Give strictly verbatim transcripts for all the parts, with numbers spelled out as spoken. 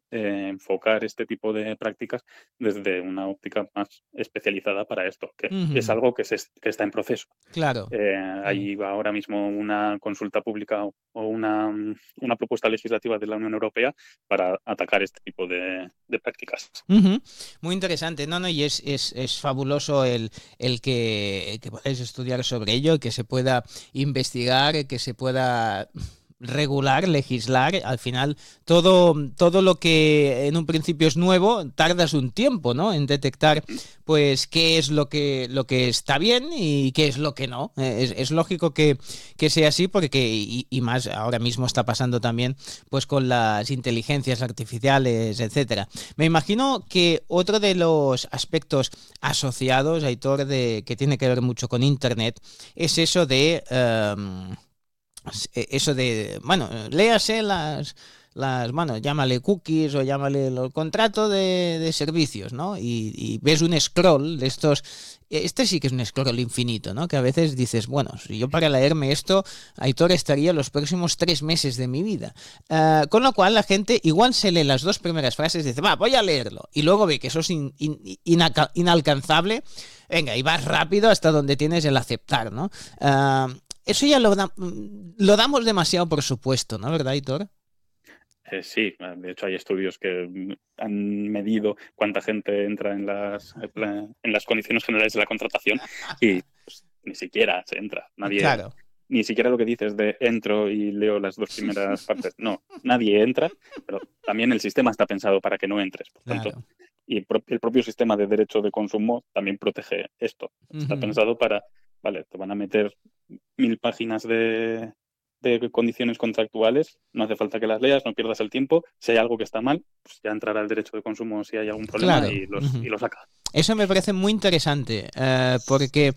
eh, enfocar este tipo de prácticas desde una óptica más especializada para esto, que es Ujú. algo que, se, es- que está en proceso. Claro, Eh, claro. hay ahora mismo una consulta pública o o una, mm, una propuesta legislativa de la Unión Europea para atacar este tipo de, de prácticas. Ujú. Muy interesante, no, no, y es, es, es fabuloso el, el que, el que podáis estudiar sobre ello, que se pueda investigar, que se pueda regular, legislar. Al final, todo, todo lo que en un principio es nuevo, tardas un tiempo, ¿no? En detectar, Ujú. pues, qué es lo que, lo que está bien y qué es lo que no. Eh, Es, es lógico que, que sea así porque, y, y más ahora mismo está pasando también, pues, con las inteligencias artificiales, etcétera. Me imagino que otro de los aspectos asociados, Aitor, de, que tiene que ver mucho con Internet, es eso de... Um, eso de, bueno, léase las, las, bueno, llámale cookies o llámale el contrato de, de servicios, ¿no? Y, y ves un scroll de estos, este sí que es un scroll infinito, ¿no? Que a veces dices, bueno, si yo para leerme esto, Aitor estaría los próximos tres meses de mi vida. Uh, con lo cual la gente igual se lee las dos primeras frases y dice, va, voy a leerlo. Y luego ve que eso es in, in, inaca, inalcanzable. Venga, y vas rápido hasta donde tienes el aceptar, ¿no? Uh, eso ya lo, da, lo damos demasiado por supuesto, ¿no? ¿Verdad, Hitor? Eh, sí, eh, de hecho hay estudios que mm, han medido cuánta gente entra en las, eh, pla- en las condiciones generales de la contratación y pues, ni siquiera se entra. Nadie, Claro. ni siquiera lo que dices de entro y leo las dos primeras partes. No, nadie entra, pero también el sistema está pensado para que no entres. Por tanto, Claro. y pro- el propio sistema de derecho de consumo también protege esto. Uh Está -huh. pensado para, vale, te van a meter mil páginas de, de condiciones contractuales, no hace falta que las leas, no pierdas el tiempo. Si hay algo que está mal, pues ya entrará el derecho de consumo si hay algún problema Claro. y, Uh los, -huh. y lo saca. Eso me parece muy interesante, eh, porque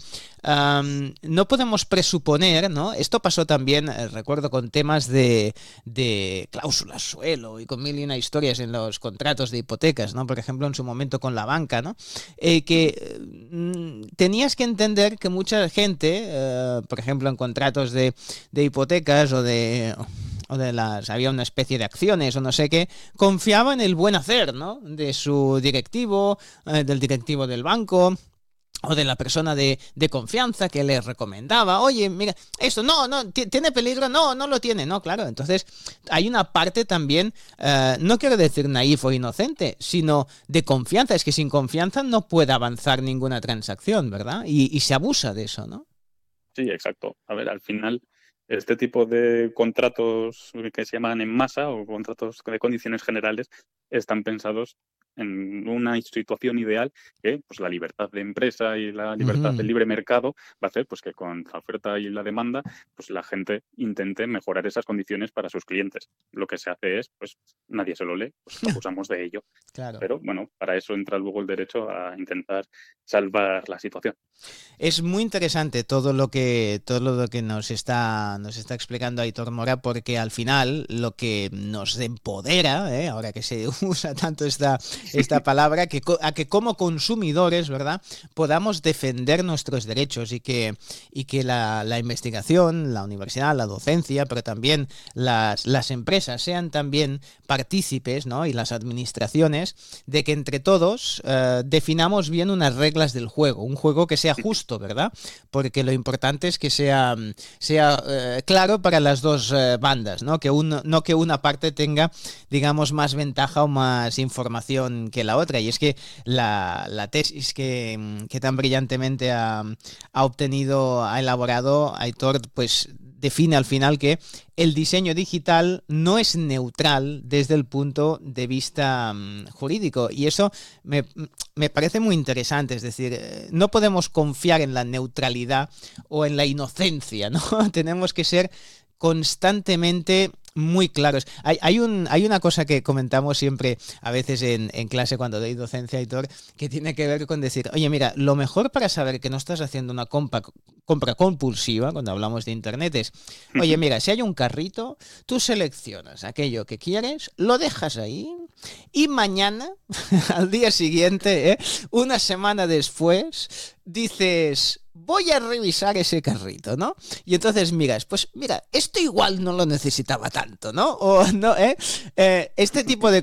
um, no podemos presuponer, ¿no? Esto pasó también, eh, recuerdo, con temas de, de cláusulas suelo y con mil y una historias en los contratos de hipotecas, ¿no? Por ejemplo, en su momento con la banca, ¿no? Eh, Ujú. que mm, tenías que entender que mucha gente, eh, por ejemplo, en contratos de, de hipotecas o de... o de las había una especie de acciones o no sé qué, confiaba en el buen hacer, ¿no? De su directivo, eh, del directivo del banco o de la persona de, de confianza que le recomendaba, oye, mira, esto no, no, tiene peligro, no, no lo tiene, no, claro. Entonces, hay una parte también, eh, no quiero decir naif o inocente, sino de confianza. Es que sin confianza no puede avanzar ninguna transacción, ¿verdad? Y, y se abusa de eso, ¿no? Sí, exacto. A ver, al final, este tipo de contratos que se llaman en masa o contratos de condiciones generales están pensados en una situación ideal que pues, la libertad de empresa y la Uh libertad del -huh. libre mercado va a hacer pues, que con la oferta y la demanda pues, la gente intente mejorar esas condiciones para sus clientes. Lo que se hace es, pues nadie se lo lee, pues abusamos de ello. Claro. Pero bueno, para eso entra luego el derecho a intentar salvar la situación. Es muy interesante todo lo que todo lo que nos está nos está explicando Aitor Mora, porque al final lo que nos empodera, ¿eh? Ahora que se usa tanto esta esta palabra, que a que como consumidores, ¿verdad?, podamos defender nuestros derechos y que y que la, la investigación, la universidad, la docencia, pero también las las empresas sean también partícipes, ¿no?, y las administraciones, de que entre todos eh, definamos bien unas reglas del juego, un juego que sea justo, ¿verdad? Porque lo importante es que sea, sea eh, claro para las dos eh, bandas, ¿no? Que un, no que una parte tenga, digamos, más ventaja o más información que la otra. Y es que la, la tesis que, que tan brillantemente ha, ha obtenido, ha elaborado Aitor, pues define al final que el diseño digital no es neutral desde el punto de vista um, jurídico. Y eso me, me parece muy interesante. Es decir, no podemos confiar en la neutralidad o en la inocencia, ¿no? Tenemos que ser constantemente muy claros. Hay, hay, un, hay una cosa que comentamos siempre a veces en, en clase cuando doy docencia y todo, que tiene que ver con decir, oye, mira, lo mejor para saber que no estás haciendo una compra, compra compulsiva, cuando hablamos de internet, es, oye, mira, si hay un carrito, tú seleccionas aquello que quieres, lo dejas ahí y mañana, al día siguiente, ¿eh? Una semana después, dices, voy a revisar ese carrito, ¿no? Y entonces miras, pues mira, esto igual no lo necesitaba tanto, ¿no? O no, ¿eh? eh este tipo de